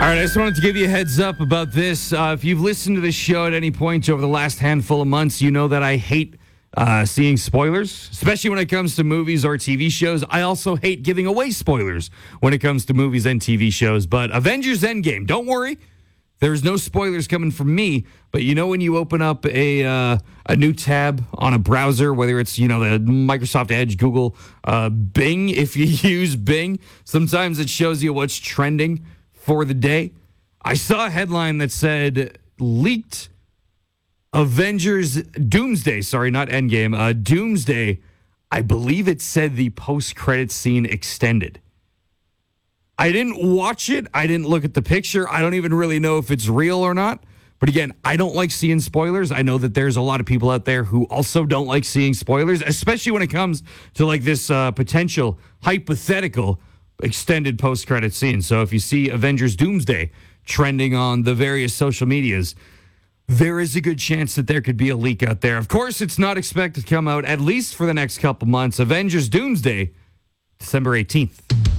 All right, I just wanted to give you a heads up about this. If you've listened to this show at any point over the last handful of months, you know that I hate seeing spoilers, especially when it comes to movies or TV shows. I also hate giving away spoilers when it comes to movies and TV shows. But Avengers Endgame, don't worry. There's no spoilers coming from me. But you know when you open up a new tab on a browser, whether it's, the Microsoft Edge, Google, Bing, if you use Bing, sometimes it shows you what's trending for the day. I saw a headline that said leaked Avengers Doomsday. Sorry, not Endgame. Doomsday. I believe it said the post-credit scene extended. I didn't watch it. I didn't look at the picture. I don't even really know if it's real or not. But again, I don't like seeing spoilers. I know that there's a lot of people out there who also don't like seeing spoilers, especially when it comes to like this potential hypothetical extended post-credit scene. So if you see Avengers Doomsday trending on the various social medias, there is a good chance that there could be a leak out there. Of course, it's not expected to come out at least for the next couple months. Avengers Doomsday, December 18th.